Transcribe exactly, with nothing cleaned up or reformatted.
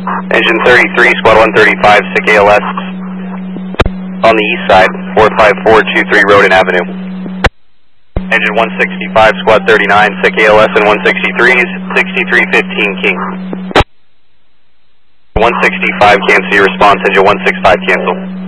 Engine thirty-three, squad one thirty-five, sick A L S on the east side, four five four two three Roden Avenue. Engine one sixty-five, squad thirty-nine, sick A L S and one sixty-threes, sixty-three fifteen King. one sixty-five, cancel your response, engine one sixty-five, cancel.